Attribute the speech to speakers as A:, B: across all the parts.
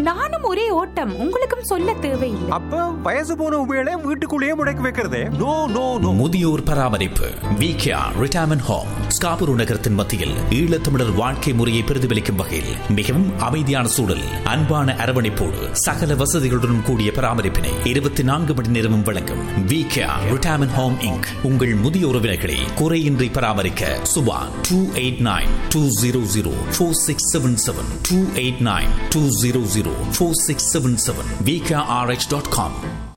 A: நானும் ஒரே ஓட்டம். உங்களுக்கும் சொல்ல தேவையில்லை.
B: அப்ப வயசு போன உபயோக வீட்டுக்குள்ளேயே முடக்கி வைக்கிறதே? No no no.
C: முதியோர் பராமரிப்பு விகேஆர் ரிட்டையர்மென்ட் ஹோம் ஸ்காபூர் நகரத்தின் மத்தியில் ஈழத்தமிழர் வாழ்க்கை முறையை பிரதிபலிக்கும் வகையில் மிகவும் அமைதியான சூழல், அன்பான அரவணைப்போடு சகல வசதிகளுடன் கூடிய பராமரிப்பினை 24 மணி நேரமும் வழங்கும் விகேஆர் ரிட்டையர்மென்ட் ஹோம் இன்க். உங்கள் முதிய உறவினர்களை குறையின்றி பராமரிக்க சுபா 289-200-4677 289-200-4677 VKRH.com.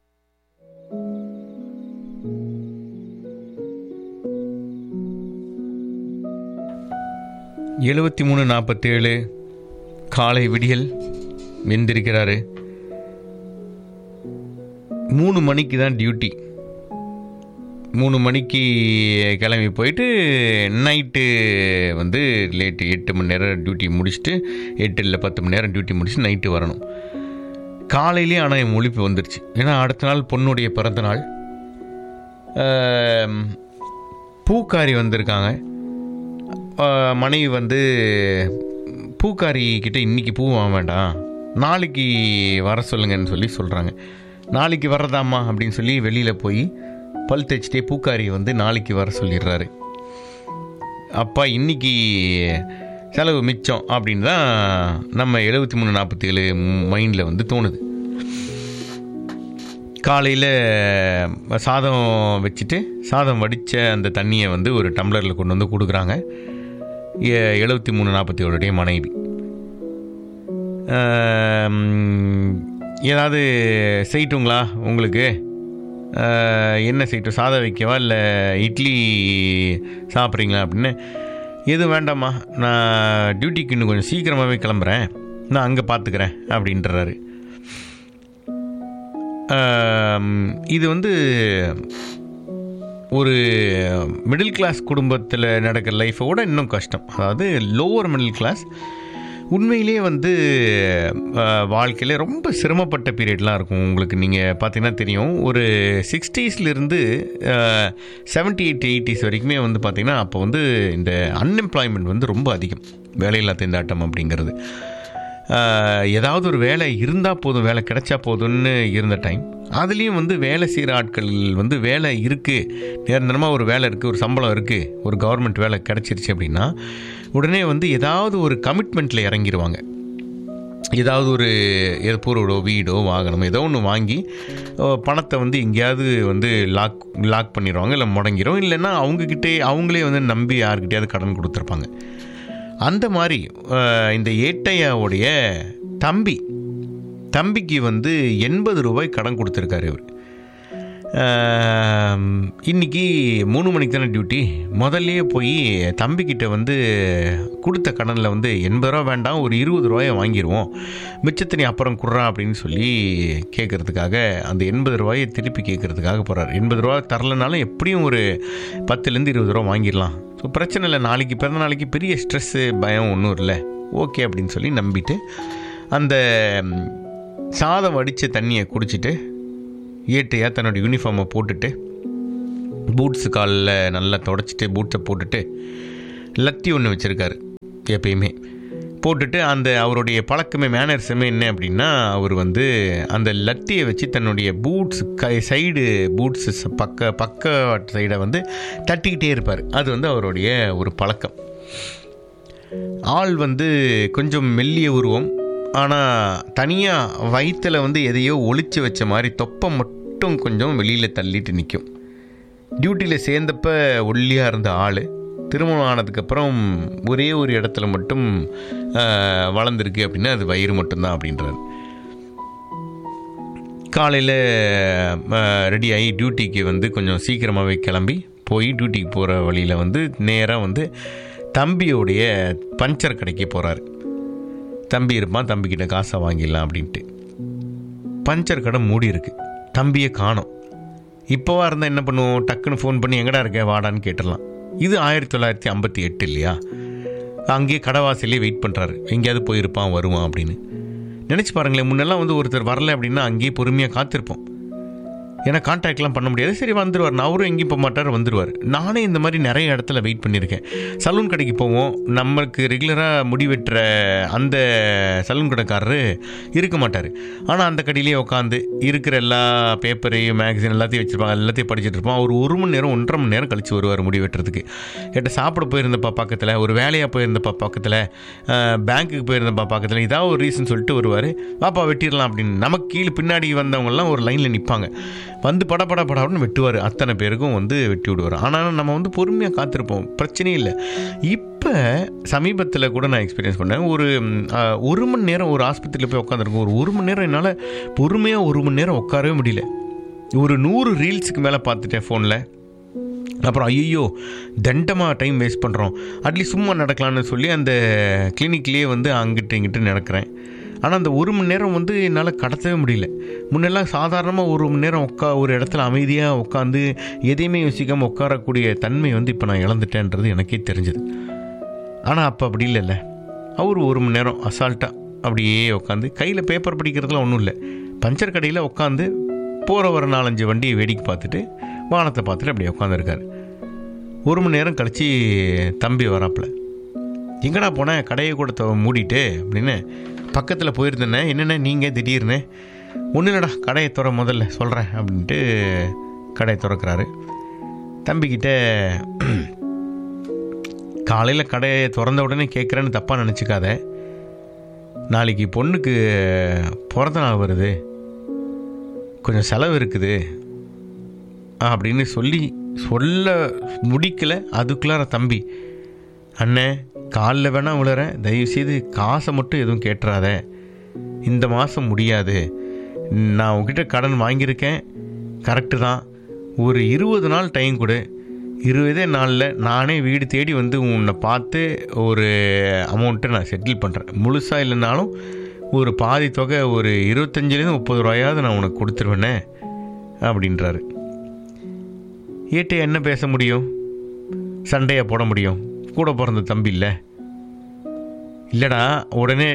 D: $73.47 காலை விடியல் வெந்திருக்கிறாரு. 3 மணிக்கு தான் டியூட்டி. 3 மணிக்கு கிளம்பி போயிட்டு நைட்டு வந்து லேட்டு 8 மணி நேரம் டியூட்டி முடிச்சுட்டு 8 இல்லை 10 மணி நேரம் டியூட்டி முடிச்சுட்டு நைட்டு வரணும். காலையிலே ஆனால் என் முழிப்பு வந்துருச்சு. ஏன்னா அடுத்த நாள் பொண்ணுடைய பிறந்த நாள். பூக்காரி வந்திருக்காங்க. மனைவி வந்து பூக்காரி கிட்டே இன்றைக்கி பூ வாங்க வேண்டாம், நாளைக்கு வர சொல்லுங்கன்னு சொல்கிறாங்க. நாளைக்கு வர்றதாம்மா அப்படின்னு சொல்லி வெளியில் போய் பல் தேய்ச்சிட்டே பூக்காரி வந்து நாளைக்கு வர சொல்லிடுறாரு. அப்பா இன்றைக்கி செலவு மிச்சம் அப்படின்னு தான் நம்ம 73-47 மைண்டில் வந்து தோணுது. காலையில் சாதம் வச்சுட்டு சாதம் வடித்த அந்த தண்ணியை வந்து ஒரு டம்ளரில் கொண்டு வந்து கொடுக்குறாங்க 73-47 மனைவி. ஏதாவது செய்யட்டுங்களா உங்களுக்கு? என்ன செய்யட்டும், சாதம் வைக்கவா இல்லை இட்லி சாப்பிட்றீங்களா அப்படின்னு. எதுவும் வேண்டாம்மா, நான் டியூட்டிக்கு இன்னும் கொஞ்சம் சீக்கிரமாகவே கிளம்புறேன், நான் அங்கே பார்த்துக்கிறேன் அப்படின்றாரு. இது வந்து ஒரு மிடில் கிளாஸ் குடும்பத்தில் நடக்கிற லைஃபோட இன்னும் கஷ்டம். அதாவது லோவர் மிடில் கிளாஸ் உண்மையிலே வந்து வாழ்க்கையில் ரொம்ப சிரமப்பட்ட பீரியட்லாம் இருக்கும். உங்களுக்கு நீங்கள் பார்த்தீங்கன்னா தெரியும், ஒரு 60ஸ்லேருந்து 70-80s வரைக்குமே வந்து பார்த்திங்கன்னா அப்போ வந்து இந்த அன்எம்ப்ளாய்மெண்ட் வந்து ரொம்ப அதிகம், வேலையில்லா திண்டாட்டம் அப்படிங்கிறது. ஏதாவது ஒரு வேலை இருந்தால் போதும், வேலை கிடைச்சா போதும்னு இருந்த டைம். அதுலேயும் வந்து வேலை செய்கிற ஆட்கள் வந்து வேலை இருக்குது, நிரந்தரமாக ஒரு வேலை இருக்குது, ஒரு சம்பளம் இருக்குது, ஒரு கவர்மெண்ட் வேலை கிடச்சிருச்சு அப்படின்னா உடனே வந்து ஏதாவது ஒரு கமிட்மெண்ட்டில் இறங்கிடுவாங்க. ஏதாவது ஒரு பொருளோ வீடோ வாகனம் ஏதோ ஒன்று வாங்கி பணத்தை வந்து எங்கேயாவது வந்து லாக் பண்ணிடுவாங்க, இல்லை முடங்கிடும். இல்லைன்னா அவங்களே வந்து நம்பி யாருக்கிட்டையாவது கடன் கொடுத்துருப்பாங்க. அந்த மாதிரி இந்த ஏட்டையாவுடைய தம்பிக்கு வந்து $80 கடன் கொடுத்துருக்காரு இவர். இன்றைக்கி 3 மணிக்கு தானே டியூட்டி. முதல்லையே போய் தம்பிக்கிட்ட வந்து கொடுத்த கடனில் வந்து $80 வேண்டாம், ஒரு $20 வாங்கிடுவோம், மிச்சத்தை நீ அப்புறம் குடுறா அப்படின்னு சொல்லி கேட்குறதுக்காக அந்த $80 திருப்பி கேட்குறதுக்காக போகிறார். $80 தரலனாலும் எப்படியும் ஒரு $10-20 வாங்கிடலாம், ஸோ பிரச்சனை இல்லை, நாளைக்கு பிறந்த நாளைக்கு பெரிய ஸ்ட்ரெஸ்ஸு பயம் ஒன்றும் இல்லை, ஓகே அப்படின்னு சொல்லி நம்பிட்டு அந்த சாதம் வடித்த தண்ணியை குடிச்சிட்டு ஏட்டையாக தன்னோட யூனிஃபார்மை போட்டுட்டு பூட்ஸு காலில் நல்லா தொடச்சிட்டு பூட்ஸை போட்டுட்டு லத்தி ஒன்று வச்சுருக்காரு எப்பயுமே போட்டுட்டு. அந்த அவருடைய பழக்கமே மேனர்ஸுமே என்ன அப்படின்னா, அவர் வந்து அந்த லத்தியை வச்சு தன்னுடைய பூட்ஸ் சைடு பூட்ஸு பக்க சைடை வந்து தட்டிக்கிட்டே இருப்பார். அது வந்து அவருடைய ஒரு பழக்கம். ஆள் வந்து கொஞ்சம் மெல்லிய உருவம், ஆனால் தனியாக வயிற்றில் வந்து எதையோ ஒளிச்சு வச்ச மாதிரி தொப்பை மட்டும் கொஞ்சம் வெளியில் தள்ளிட்டு நிற்கும். டியூட்டியில் சேர்ந்தப்ப ஒல்லியாக இருந்த ஆள் திருமணம் ஆனதுக்கப்புறம் ஒரே ஒரு இடத்துல மட்டும் வளர்ந்துருக்கு அப்படின்னா அது வயிறு மட்டும்தான் அப்படின்றார். காலையில் ரெடியாகி டியூட்டிக்கு வந்து கொஞ்சம் சீக்கிரமாகவே கிளம்பி போய் டியூட்டிக்கு போகிற வழியில் வந்து நேராக வந்து தம்பியோடைய பஞ்சர் கடைக்கு போகிறார். தம்பி இருப்பான், தம்பிக்கிட்ட காசை வாங்கிடலாம் அப்படின்ட்டு. பஞ்சர் கடை மூடி இருக்குது, தம்பியை காணோம். இப்போவா இருந்தால் என்ன பண்ணுவோம், டக்குன்னு ஃபோன் பண்ணி எங்கடா இருக்க வாடான்னு கேட்டுடலாம். இது 1958 இல்லையா? அங்கேயே கடைவாசலே வெயிட் பண்ணுறாரு, எங்கேயாவது போயிருப்பான் வருவான் அப்படின்னு. நினச்சி பாருங்களேன், முன்னெல்லாம் வந்து ஒருத்தர் வரலை அப்படின்னா அங்கேயே பொறுமையாக காத்திருப்போம். ஏன்னா கான்டாக்ட்லாம் பண்ண முடியாது. சரி வந்துடுவார், அவரும் எங்கேயும் போக மாட்டார், வந்துடுவார். நானே இந்த மாதிரி நிறைய இடத்துல வெயிட் பண்ணியிருக்கேன். சலூன் கடைக்கு போவோம், நம்மளுக்கு ரெகுலராக முடி வெட்டுற அந்த சலூன் கடைக்காரரு இருக்க மாட்டார். ஆனால் அந்த கடையிலேயே உட்காந்து இருக்கிற எல்லா பேப்பரையும் மேக்சின் எல்லாத்தையும் வச்சுருப்பாங்க, எல்லாத்தையும் படிச்சுட்டு இருப்போம். அவர் 1 மணி நேரம் 1.5 மணி நேரம் கழித்து வருவார் முடி வெட்டுறதுக்கு. கேட்ட சாப்பிட போயிருந்தப்பா பக்கத்தில், ஒரு வேலையாக போயிருந்தப்பா பக்கத்தில், பேங்க்குக்கு போயிருந்தப்பா பக்கத்தில், இதாக ஒரு ரீசன் சொல்லிட்டு வருவார். வாப்பா வெட்டிடலாம் அப்படின்னு. நமக்கு கீழே பின்னாடி வந்தவங்கலாம் ஒரு லைனில் நிற்பாங்க, வந்து படப்படன்னு வெட்டுவார். அத்தனை பேருக்கும் வந்து வெட்டி விடுவார். ஆனாலும் நம்ம வந்து பொறுமையாக காத்திருப்போம், பிரச்சனையே இல்லை. இப்போ சமீபத்தில் கூட நான் எக்ஸ்பீரியன்ஸ் பண்ணேன். ஒரு 1 மணி நேரம் ஒரு ஆஸ்பத்திரியில் போய் உட்காந்துருக்கோம். ஒரு 1 மணி நேரம் என்னால் பொறுமையாக 1 மணி நேரம் உட்காரவே முடியல. ஒரு 100 ரீல்ஸுக்கு மேலே பார்த்துட்டேன் ஃபோனில். அப்புறம் ஐயோ தண்டமாக டைம் வேஸ்ட் பண்ணுறோம், அட்லீஸ்ட் சும்மா நடக்கலான்னு சொல்லி அந்த கிளினிக்லேயே வந்து அங்கிட்டு இங்கிட்டு நடக்கிறேன். ஆனால் அந்த 1 மணி நேரம் வந்து என்னால் கடத்தவே முடியல. முன்னெல்லாம் சாதாரணமாக 1 மணி நேரம் ஒரு இடத்துல அமைதியாக உட்காந்து எதையுமே யோசிக்காமல் உட்காரக்கூடிய தன்மை வந்து இப்போ நான் இழந்துட்டேன்றது எனக்கே தெரிஞ்சுது. ஆனால் அப்போ அப்படி இல்லைல்ல. அவர் 1 மணி நேரம் அசால்ட்டாக அப்படியே உட்காந்து, கையில் பேப்பர் படிக்கிறதுலாம் ஒன்றும் இல்லை, பஞ்சர் கடையில் உட்காந்து போகிற ஒரு 4-5 வண்டியை வேடிக்கை பார்த்துட்டு வானத்தை பார்த்துட்டு அப்படியே உட்காந்துருக்காரு. 1 மணி நேரம் கழித்து தம்பி வராப்பில், எங்கடா போனேன், கடையை கூட மூடிட்டு அப்படின்னு. பக்கத்தில் போயிருந்தேனே, என்னென்ன நீங்கள் திடீர்னு? ஒன்றும் இல்லைடா, கடையை திற முதல்ல சொல்கிறேன் அப்படின்ட்டு கடையை திறக்கிறாரு. தம்பிக்கிட்ட காலையில் கடையை திறந்த உடனே கேட்குறேன்னு தப்பாக நினச்சிக்காத, நாளைக்கு பொண்ணுக்கு பிறந்த நாள் வருது, கொஞ்சம் செலவு இருக்குது அப்படின்னு சொல்ல முடிக்கலை. அதுக்குள்ளார தம்பி, அண்ணே காலில் வேணால் விழுறேன், தயவுசெய்து காசை மட்டும் எதுவும் கேட்டுறாத, இந்த மாதம் முடியாது, நான் உங்ககிட்ட கடன் வாங்கியிருக்கேன் கரெக்டு தான், ஒரு 20 நாள் டைம் கொடு, 20 நாளில் நானே வீடு தேடி வந்து உன்னை பார்த்து ஒரு அமௌண்ட்டை நான் செட்டில் பண்ணுறேன், முழுசாக இல்லைனாலும் ஒரு பாதி தொகை ஒரு 25-30 ரூபாயாவது நான் உனக்கு கொடுத்துருவேனே அப்படின்றாரு. ஏட்டே என்ன பேச முடியும், சண்டையாக போட முடியும், கூட பிறந்த தம்பி இல்லை. இல்லைடா உடனே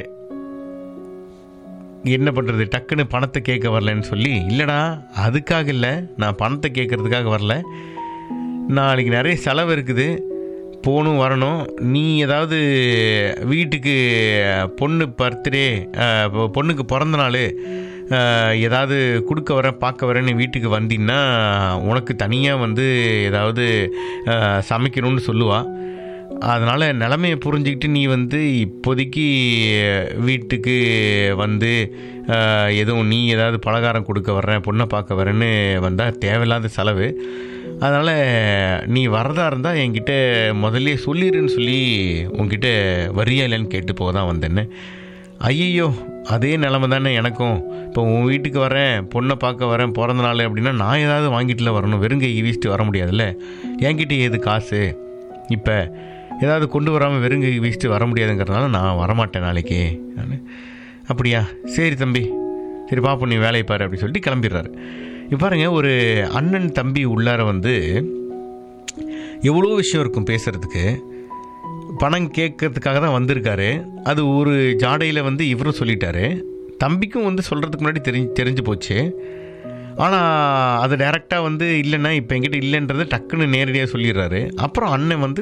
D: என்ன பண்ணுறது, டக்குன்னு பணத்தை கேட்க வரலன்னு சொல்லி, இல்லைடா அதுக்காக இல்லை, நான் பணத்தை கேட்குறதுக்காக வரல, நாளைக்கு நிறைய செலவு இருக்குது, போகணும் வரணும், நீ ஏதாவது வீட்டுக்கு பொண்ணு பர்த்டே, பொண்ணுக்கு பிறந்த நாள் ஏதாவது கொடுக்க வரேன் பார்க்க வரேன்னு வீட்டுக்கு வந்தீங்கன்னா உனக்கு தனியாக வந்து ஏதாவது சமைக்கணும்னு சொல்லுவா. அதனால் நிலமையை புரிஞ்சுக்கிட்டு நீ வந்து இப்போதைக்கு வீட்டுக்கு வந்து எதுவும் நீ ஏதாவது பலகாரம் கொடுக்க வர்றேன் பொண்ணை பார்க்க வரேன்னு வந்தால் தேவையில்லாத செலவு. அதனால் நீ வரதா இருந்தால் என்கிட்ட முதல்ல சொல்லிடுன்னு சொல்லி உன்கிட்ட வரியா இல்லைன்னு கேட்டு போக தான் வந்தேன்னு. ஐயோ அதே நிலமை தானே எனக்கும். இப்போ உன் வீட்டுக்கு வரேன், பொண்ணை பார்க்க வரேன், பிறந்த நாள் அப்படின்னா நான் ஏதாவது வாங்கிட்டுல வரணும், வெறுங்கை வீசிட்டு வர முடியாதுல்ல. என்கிட்ட ஏது காசு, இப்போ ஏதாவது கொண்டு வராமல் வெறுங்கை வீசிட்டு வர முடியாதுங்கிறதுனால நான் வரமாட்டேன் நாளைக்கு. நான் அப்படியா, சரி தம்பி, சரி பாப்போம், நீ வேலையை பாரு அப்படின்னு சொல்லிட்டு கிளம்பிடுறாரு. இப்போ பாருங்க, ஒரு அண்ணன் தம்பி உள்ளார வந்து எவ்வளோ விஷயம் இருக்கும் பேசுகிறதுக்கு. பணம் கேட்கறதுக்காக தான் வந்திருக்காரு. அது ஒரு ஜாடையில் வந்து இவரும் சொல்லிட்டாரு, தம்பிக்கும் வந்து சொல்கிறதுக்கு முன்னாடி தெரிஞ்சு போச்சு. ஆனால் அது டைரெக்டாக வந்து இல்லைன்னா இப்போ என்கிட்ட இல்லைன்றது டக்குன்னு நேரடியாக சொல்லிடுறாரு. அப்புறம் அண்ணன் வந்து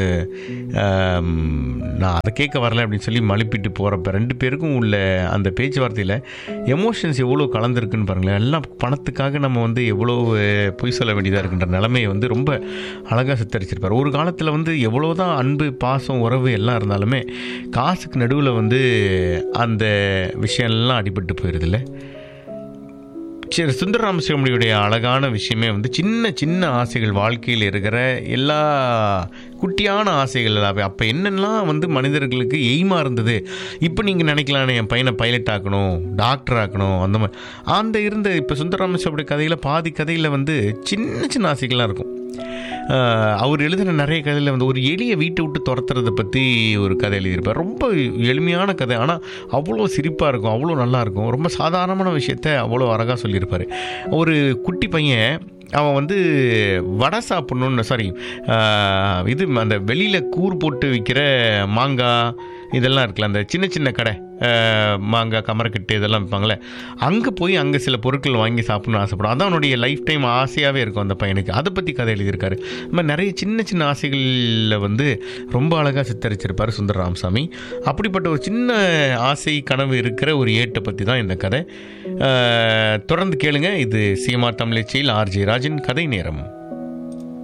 D: நான் அதை கேட்க வரல அப்படின்னு சொல்லி மழுப்பிட்டு போகிறப்ப 2 பேருக்கும் உள்ள அந்த பேச்சுவார்த்தையில் எமோஷன்ஸ் எவ்வளோ கலந்துருக்குன்னு பாருங்களேன். எல்லாம் பணத்துக்காக நம்ம வந்து எவ்வளோ பொய் சொல்ல வேண்டியதாக இருக்குன்ற நிலைமையை வந்து ரொம்ப அழகாக சித்தரிச்சிருப்பார். ஒரு காலத்தில் வந்து எவ்வளோ தான் அன்பு பாசம் உறவு எல்லாம் இருந்தாலுமே காசுக்கு நடுவில் வந்து அந்த விஷயம்லாம் அடிபட்டு போயிடுதில்ல. சரி, சுந்தர ராமசாமியுடைய அழகான விஷயமே வந்து சின்ன சின்ன ஆசைகள், வாழ்க்கையில் இருக்கிற எல்லா குட்டியான ஆசைகள். அப்போ என்னெல்லாம் வந்து மனிதர்களுக்கு எய்மாக இருந்தது. இப்போ நீங்கள் நினைக்கலானே என் பையனை பைலட் ஆக்கணும், டாக்டர் ஆக்கணும், அந்த மாதிரி அந்த இருந்த இப்போ சுந்தர ராமசாமியுடைய கதையில் பாதி கதையில் வந்து சின்ன சின்ன ஆசைகள்லாம் இருக்கும். அவர் எழுதின நிறைய கதையில் வந்து ஒரு எளிய வீட்டை விட்டு துரத்துறதை பற்றி ஒரு கதை எழுதியிருப்பார். ரொம்ப எளிமையான கதை, ஆனால் அவ்வளோ சிரிப்பாக இருக்கும், அவ்வளோ நல்லாயிருக்கும். ரொம்ப சாதாரணமான விஷயத்த அவ்வளோ அழகாக சொல்லியிருப்பார். ஒரு குட்டி பையன் அவன் வந்து வடை சாப்பிட்ணுன்னு, சாரி இது அந்த வெளியில் கூர் போட்டு விற்கிற மாங்காய் இதெல்லாம் இருக்குல்ல, அந்த சின்ன சின்ன கடை, மாங்காய் கமரக்கட்டு இதெல்லாம் விற்பாங்களே, அங்கே போய் அங்கே சில பொருட்கள் வாங்கி சாப்பிட்ணுன்னு ஆசைப்படும். அதான் அவனுடைய லைஃப் டைம் ஆசையாகவே இருக்கும் அந்த பையனுக்கு. அதை பற்றி கதை எழுதியிருக்காரு. இந்த மாதிரி நிறைய சின்ன சின்ன ஆசைகளில் வந்து ரொம்ப அழகாக சித்தரிச்சிருப்பார் சுந்தர ராமசாமி. அப்படிப்பட்ட ஒரு சின்ன ஆசை கனவு இருக்கிற ஒரு ஏட்டை பற்றி தான் இந்த கதை. தொடர்ந்து கேளுங்க. இது சிஎம்ஆர் தமிழச்சியில் ஆர்ஜே ராஜின் கதை நேரம்.